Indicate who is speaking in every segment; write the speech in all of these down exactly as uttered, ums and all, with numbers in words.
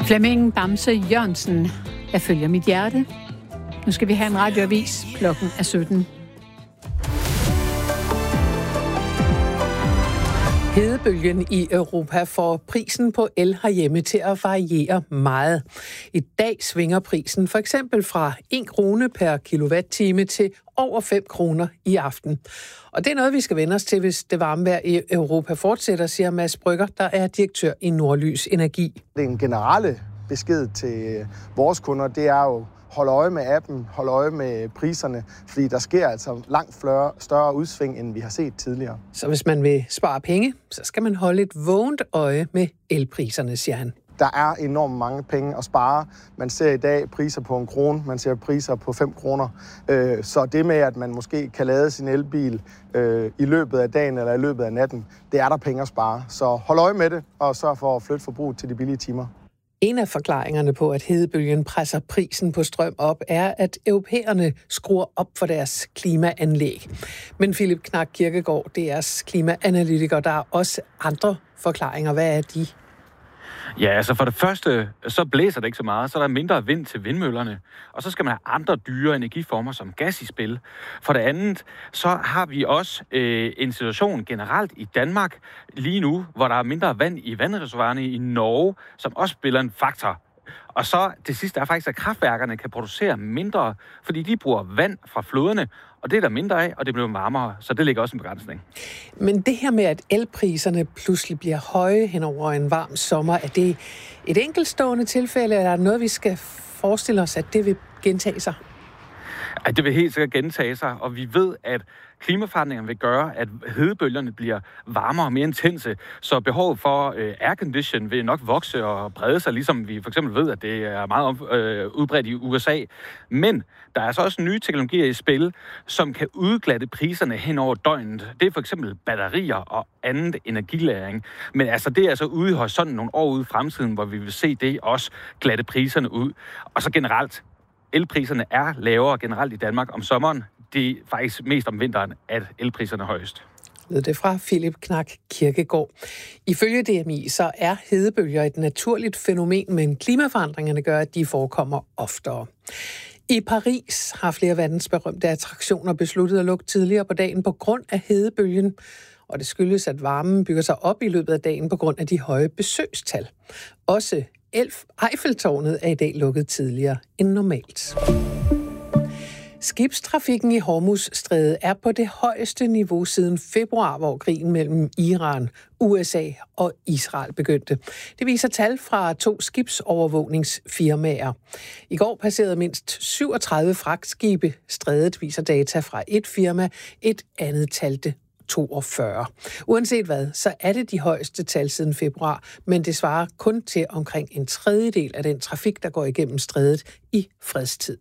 Speaker 1: Flemming Bamse Jørgensen. Jeg følger mit hjerte. Nu skal vi have en radioavis. Klokken er sytten.
Speaker 2: Hedebølgen i Europa får prisen på el herhjemme til at variere meget. I dag svinger prisen for eksempel fra en krone per kilowatt-time til over fem kroner i aften. Og det er noget, vi skal vende os til, hvis det varme vejr i Europa fortsætter, siger Mads Brygger, der er direktør i Nordlys Energi.
Speaker 3: Den generelle besked til vores kunder, det er jo, hold øje med appen, hold øje med priserne, fordi der sker altså langt større udsving, end vi har set tidligere.
Speaker 2: Så hvis man vil spare penge, så skal man holde et vågent øje med elpriserne, siger han.
Speaker 3: Der er enormt mange penge at spare. Man ser i dag priser på en krone, man ser priser på fem kroner. Så det med, at man måske kan lade sin elbil i løbet af dagen eller i løbet af natten, det er der penge at spare. Så hold øje med det, og sørg for at flytte forbruget til de billige timer.
Speaker 2: En af forklaringerne på, at hedebølgen presser prisen på strøm op, er, at europæerne skruer op for deres klimaanlæg. Men Philip Knak Kirkegaard, D R's klimaanalytiker, der er også andre forklaringer. Hvad er de?
Speaker 4: Ja, altså for det første, så blæser det ikke så meget, så der er mindre vind til vindmøllerne, og så skal man have andre dyre energiformer som gas i spil. For det andet, så har vi også øh, en situation generelt i Danmark lige nu, hvor der er mindre vand i vandreservoirerne i Norge, som også spiller en faktor. Og så det sidste er faktisk, at kraftværkerne kan producere mindre, fordi de bruger vand fra floderne, og det er der mindre af, og det bliver varmere, så det ligger også en begrænsning.
Speaker 2: Men det her med, at elpriserne pludselig bliver høje hen over en varm sommer, er det et enkeltstående tilfælde, eller er det noget, vi skal forestille os, at det vil gentage sig?
Speaker 4: At det vil helt sikkert gentage sig, og vi ved, at klimaforandringerne vil gøre, at hedebølgerne bliver varmere og mere intense, så behovet for øh, aircondition vil nok vokse og brede sig, ligesom vi for eksempel ved, at det er meget øh, udbredt i U S A. Men der er så også nye teknologier i spil, som kan udglatte priserne hen over døgnet. Det er for eksempel batterier og andet energilagring. Men altså, det er altså ude i horisonten nogle år ude i fremtiden, hvor vi vil se det også glatte priserne ud. Og så generelt, elpriserne er lavere generelt i Danmark om sommeren. Det er faktisk mest om vinteren, at elpriserne er højest.
Speaker 2: Lød det fra Philip Knak Kirkegaard. Ifølge D M I så er hedebølger et naturligt fænomen, men klimaforandringerne gør, at de forekommer oftere. I Paris har flere verdensberømte attraktioner besluttet at lukke tidligere på dagen på grund af hedebølgen, og det skyldes, at varmen bygger sig op i løbet af dagen på grund af de høje besøgstal. Også Eiffeltårnet er i dag lukket tidligere end normalt. Skibstrafikken i Hormuzstrædet er på det højeste niveau siden februar, hvor krigen mellem Iran, U S A og Israel begyndte. Det viser tal fra to skibsovervågningsfirmaer. I går passerede mindst syvogtredive fragtskibe strædet, viser data fra et firma, et andet talte toogfyrre. Uanset hvad, så er det de højeste tal siden februar, men det svarer kun til omkring en tredjedel af den trafik, der går igennem strædet i fredstid.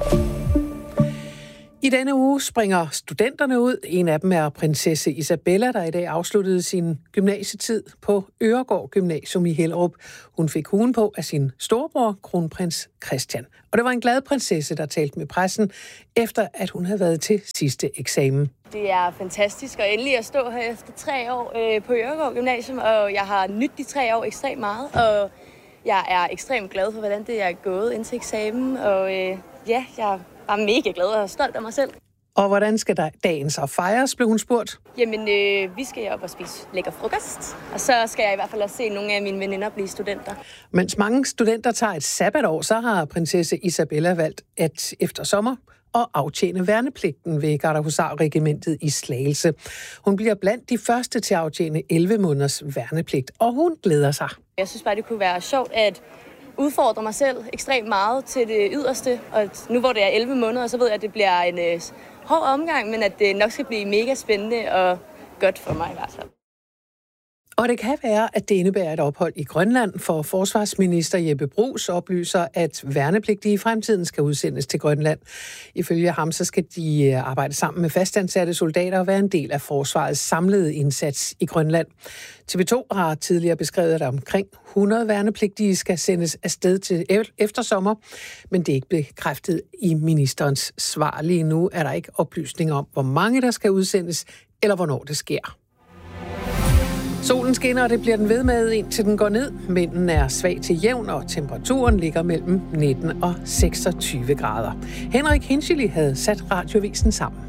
Speaker 2: I denne uge springer studenterne ud. En af dem er prinsesse Isabella, der i dag afsluttede sin gymnasietid på Øregård Gymnasium i Hellerup. Hun fik huen på af sin storebror, kronprins Christian. Og det var en glad prinsesse, der talte med pressen, efter at hun havde været til sidste eksamen.
Speaker 5: Det er fantastisk at endelig at stå her efter tre år øh, på Øregård Gymnasium, og jeg har nydt de tre år ekstremt meget, og jeg er ekstremt glad for, hvordan det er gået indtil eksamen, og øh, ja, jeg er mega glad og stolt af mig selv.
Speaker 2: Og hvordan skal dagen så fejres, blev hun spurgt?
Speaker 5: Jamen, øh, vi skal op og spise lækker frokost, og så skal jeg i hvert fald også se nogle af mine veninder blive studenter.
Speaker 2: Mens mange studenter tager et sabbatår, så har prinsesse Isabella valgt at efter sommer og aftjene værnepligten ved Gardehusarregimentet i Slagelse. Hun bliver blandt de første til at aftjene elleve måneders værnepligt, og hun glæder sig.
Speaker 5: Jeg synes bare, det kunne være sjovt at udfordre mig selv ekstremt meget til det yderste, og nu hvor det er elleve måneder, så ved jeg, at det bliver en øh, hård omgang, men at det nok skal blive mega spændende og godt for mig i hvert fald.
Speaker 2: Og det kan være, at det indebærer et ophold i Grønland, for forsvarsminister Jeppe Bruus oplyser, at værnepligtige i fremtiden skal udsendes til Grønland. Ifølge ham så skal de arbejde sammen med fastansatte soldater og være en del af forsvarets samlede indsats i Grønland. T V to har tidligere beskrevet, at omkring hundrede værnepligtige skal sendes afsted til efter sommer, men det er ikke bekræftet i ministerens svar. Lige nu er der ikke oplysninger om, hvor mange der skal udsendes, eller hvornår det sker. Solen skinner, og det bliver den ved med, indtil den går ned. Vinden er svag til jævn, og temperaturen ligger mellem nitten og seksogtyve grader. Henrik Hinchely havde sat radiovisen sammen.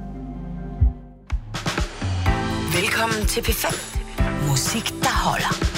Speaker 6: Velkommen til P fem. Musik, der holder.